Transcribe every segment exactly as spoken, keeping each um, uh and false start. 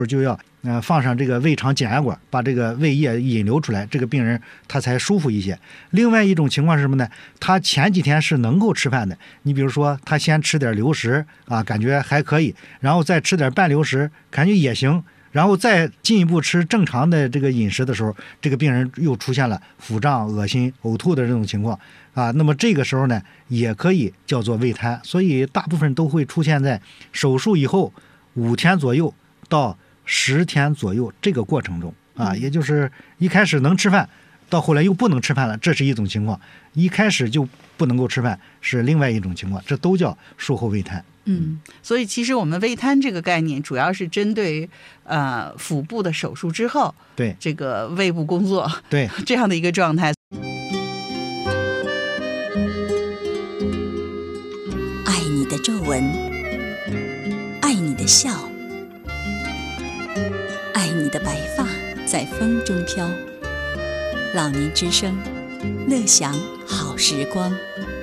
就要呃放上这个胃肠减压管，把这个胃液引流出来，这个病人他才舒服一些。另外一种情况是什么呢？他前几天是能够吃饭的，你比如说他先吃点流食啊，感觉还可以，然后再吃点半流食，感觉也行，然后再进一步吃正常的这个饮食的时候，这个病人又出现了腹胀、恶心、呕吐的这种情况啊。那么这个时候呢，也可以叫做胃瘫，所以大部分都会出现在手术以后五天左右到十天左右这个过程中啊，也就是一开始能吃饭，到后来又不能吃饭了，这是一种情况；一开始就不能够吃饭是另外一种情况，这都叫术后胃瘫。 嗯，所以其实我们胃瘫这个概念主要是针对呃腹部的手术之后， 对这个胃部工作对这样的一个状态。 爱你的皱纹，爱你的笑，爱你的白发在风中飘。老年之声，乐享好时光。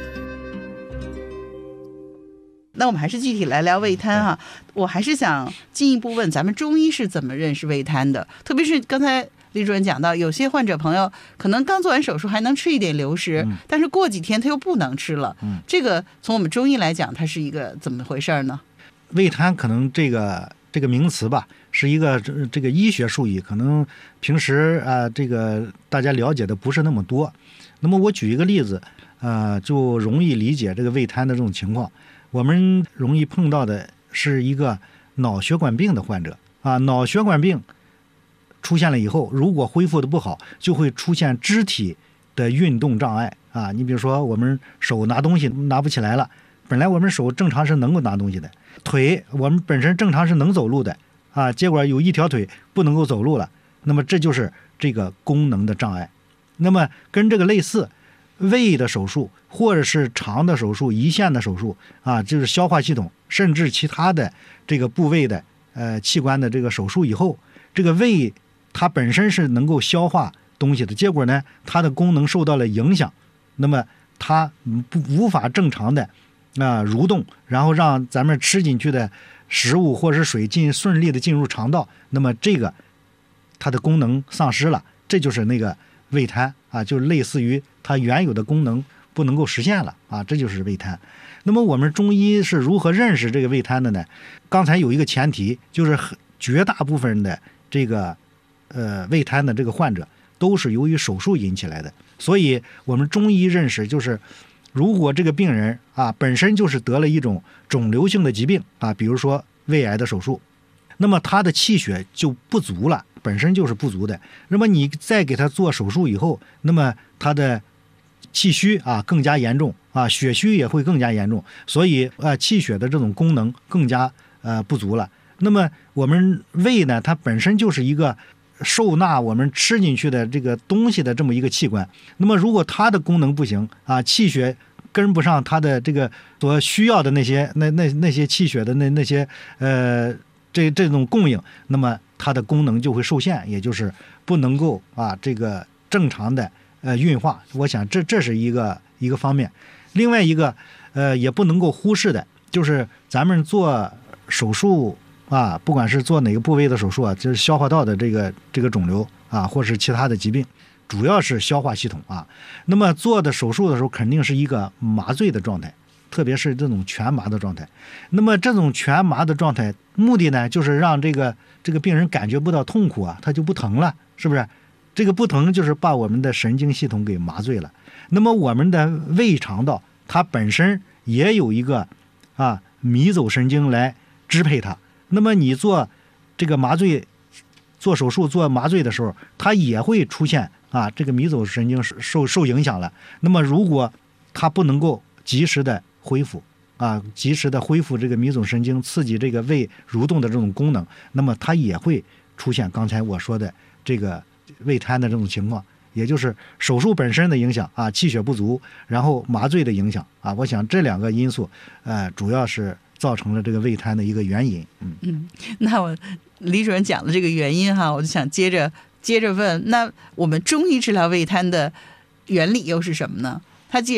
那我们还是具体来聊胃瘫哈、啊，我还是想进一步问咱们中医是怎么认识胃瘫的，特别是刚才李主任讲到，有些患者朋友可能刚做完手术还能吃一点流食、嗯、但是过几天他又不能吃了、嗯、这个从我们中医来讲它是一个怎么回事呢？ 胃瘫可能这个这个名词吧，是一个这个医学术语，可能平时啊、呃、这个大家了解的不是那么多。那么我举一个例子，呃，就容易理解这个胃瘫的这种情况。我们容易碰到的是一个脑血管病的患者啊，脑血管病出现了以后，如果恢复的不好，就会出现肢体的运动障碍啊。你比如说，我们手拿东西拿不起来了，本来我们手正常是能够拿东西的，腿我们本身正常是能走路的啊，结果有一条腿不能够走路了，那么这就是这个功能的障碍。那么跟这个类似，胃的手术或者是肠的手术、胰腺的手术啊，就是消化系统甚至其他的这个部位的呃器官的这个手术以后，这个胃它本身是能够消化东西的，结果呢它的功能受到了影响，那么它不无法正常的啊、呃、蠕动，然后让咱们吃进去的食物或者是水进顺利的进入肠道，那么这个它的功能丧失了，这就是那个胃瘫啊，就类似于它原有的功能不能够实现了啊，这就是胃瘫。那么我们中医是如何认识这个胃瘫的呢？刚才有一个前提，就是绝大部分的这个呃胃瘫的这个患者都是由于手术引起来的，所以我们中医认识就是，如果这个病人啊本身就是得了一种肿瘤性的疾病啊，比如说胃癌的手术，那么他的气血就不足了，本身就是不足的。那么你再给他做手术以后，那么他的气虚啊更加严重啊，血虚也会更加严重，所以呃气血的这种功能更加呃不足了。那么我们胃呢，它本身就是一个受纳我们吃进去的这个东西的这么一个器官。那么如果它的功能不行啊，气血跟不上它的这个所需要的那些那那那些气血的那那些呃这这种供应，那么它的功能就会受限，也就是不能够啊这个正常的呃运化。我想这这是一个一个方面。另外一个呃也不能够忽视的，就是咱们做手术啊，不管是做哪个部位的手术啊，就是消化道的这个这个肿瘤啊，或是其他的疾病，主要是消化系统啊。那么做的手术的时候，肯定是一个麻醉的状态，特别是这种全麻的状态。那么这种全麻的状态，目的呢，就是让这个这个病人感觉不到痛苦啊，他就不疼了，是不是？这个不疼就是把我们的神经系统给麻醉了。那么我们的胃肠道，它本身也有一个啊迷走神经来支配它。那么你做这个麻醉、做手术、做麻醉的时候，它也会出现啊，这个迷走神经受受影响了。那么如果它不能够及时的恢复啊，及时的恢复这个迷走神经，刺激这个胃蠕动的这种功能，那么它也会出现刚才我说的这个胃瘫的这种情况，也就是手术本身的影响啊，气血不足，然后麻醉的影响啊。我想这两个因素，呃，主要是造成了这个胃瘫的一个原因。嗯嗯，那我李主任讲的这个原因哈，我就想接着接着问，那我们中医治疗胃瘫的原理又是什么呢？它既然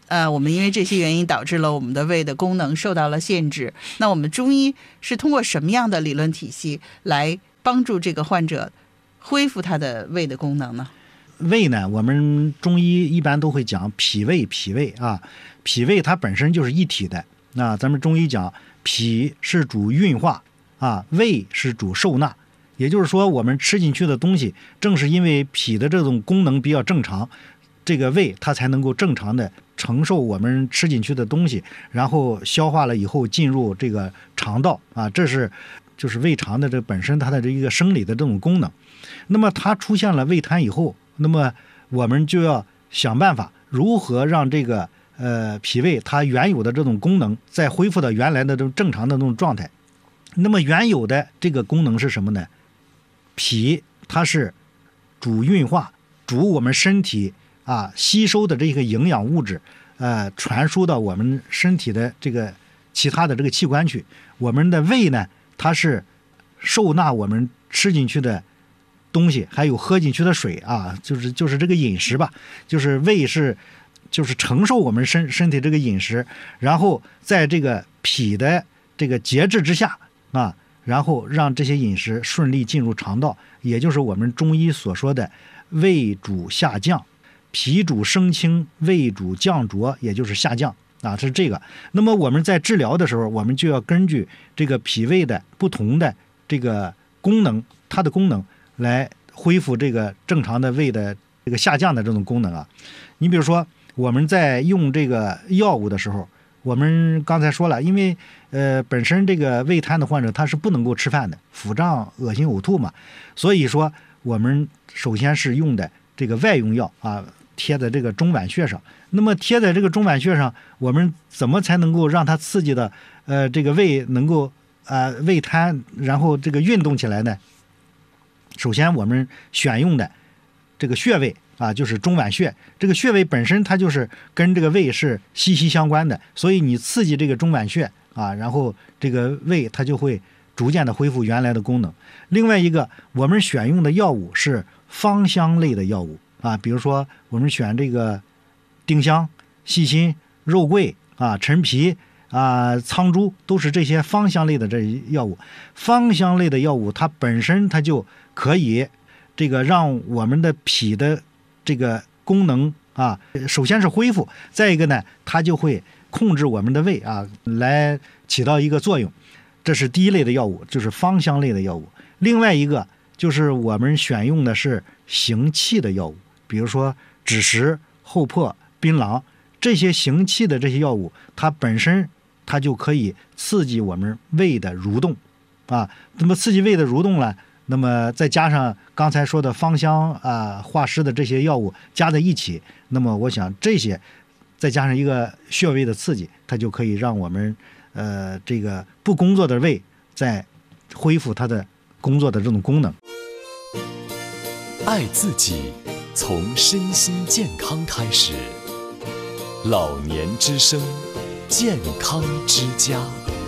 呃，我们因为这些原因导致了我们的胃的功能受到了限制。那我们中医是通过什么样的理论体系来帮助这个患者恢复他的胃的功能呢？ 胃呢，我们中医一般都会讲脾胃，脾胃啊，脾胃它本身就是一体的。那咱们中医讲，脾是主运化啊，胃是主受纳。也就是说，我们吃进去的东西，正是因为脾的这种功能比较正常，这个胃它才能够正常的承受我们吃进去的东西，然后消化了以后进入这个肠道啊，这是就是胃肠的这本身它的这一个生理的这种功能。那么它出现了胃瘫以后，那么我们就要想办法如何让这个呃脾胃它原有的这种功能再恢复到原来的这种正常的那种状态。那么原有的这个功能是什么呢？脾它是主运化，主我们身体啊吸收的这个营养物质，呃传输到我们身体的这个其他的这个器官去。我们的胃呢，它是受纳我们吃进去的东西，还有喝进去的水啊，就是就是这个饮食吧，就是胃是就是承受我们身身体这个饮食，然后在这个脾的这个节制之下啊。然后让这些饮食顺利进入肠道，也就是我们中医所说的胃主下降，脾主升清，胃主降浊，也就是下降啊，是这个。那么我们在治疗的时候，我们就要根据这个脾胃的不同的这个功能，它的功能来恢复这个正常的胃的这个下降的这种功能啊。你比如说我们在用这个药物的时候，我们刚才说了，因为呃本身这个胃瘫的患者他是不能够吃饭的，腹胀、恶心、呕吐嘛，所以说我们首先是用的这个外用药啊，贴在这个中脘穴上。那么贴在这个中脘穴上，我们怎么才能够让它刺激的呃这个胃能够呃胃瘫，然后这个运动起来呢？首先我们选用的这个穴位啊，就是中脘穴。这个穴位本身它就是跟这个胃是息息相关的，所以你刺激这个中脘穴啊，然后这个胃它就会逐渐的恢复原来的功能。另外一个，我们选用的药物是芳香类的药物啊，比如说我们选这个丁香、细辛、肉桂啊、陈皮啊、苍术，都是这些芳香类的这些药物。芳香类的药物它本身它就可以这个让我们的脾的这个功能啊，首先是恢复，再一个呢，它就会控制我们的胃啊，来起到一个作用。这是第一类的药物，就是芳香类的药物。另外一个就是我们选用的是行气的药物，比如说枳实、厚朴、槟榔，这些行气的这些药物，它本身它就可以刺激我们胃的蠕动啊。那么刺激胃的蠕动呢，那么再加上刚才说的芳香啊、化湿的这些药物加在一起，那么我想这些再加上一个穴位的刺激，它就可以让我们呃这个不工作的胃再恢复它的工作的这种功能。 爱自己，从身心健康开始。老年之声，健康之家。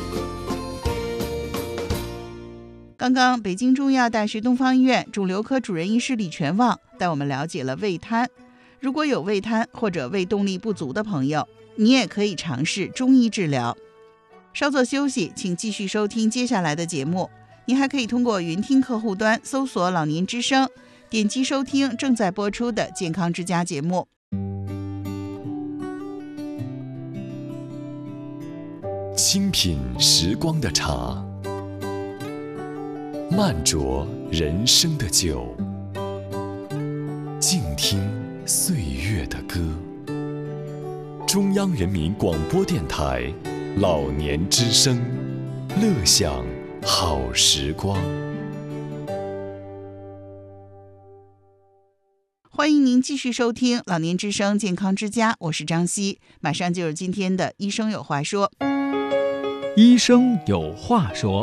刚刚北京中医药大学东方医院肿瘤科主任医师李全旺带我们了解了胃瘫。如果有胃瘫或者胃动力不足的朋友，你也可以尝试中医治疗。稍作休息，请继续收听接下来的节目。您还可以通过云听客户端搜索老年之声，点击收听正在播出的健康之家节目。 清品时光的茶，慢酌人生的酒，静听岁月的歌。中央人民广播电台老年之声，乐享好时光。 欢迎您继续收听老年之声健康之家，我是张希，马上就是今天的医生有话说。 医生有话说。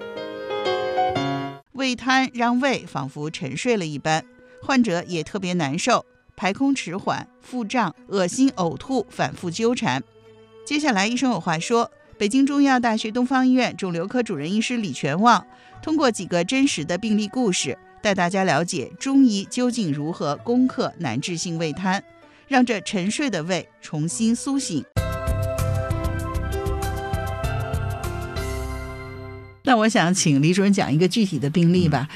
胃瘫让胃仿佛沉睡了一般，患者也特别难受，排空迟缓，腹胀、恶心、呕吐反复纠缠。接下来医生有话说，北京中医药大学东方医院肿瘤科主任医师李全旺通过几个真实的病例故事，带大家了解中医究竟如何攻克难治性胃瘫， 让这沉睡的胃重新苏醒。那我想请李主任讲一个具体的病例吧。